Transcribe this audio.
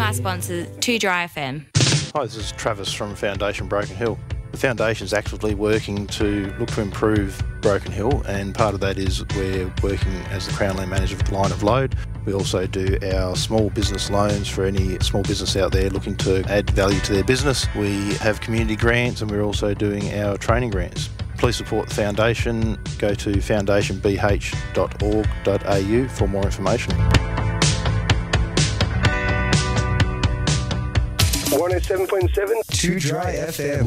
our sponsor, 2 Dry FM. Hi, this is Travis from Foundation Broken Hill. The Foundation is actively working to look to improve Broken Hill, and part of that is we're working as the Crown Land Manager for the Line of Load. We also do our small business loans for any small business out there looking to add value to their business. We have community grants, and we're also doing our training grants. Please support the Foundation. Go to foundationbh.org.au for more information. 107.7 2 Dry FM.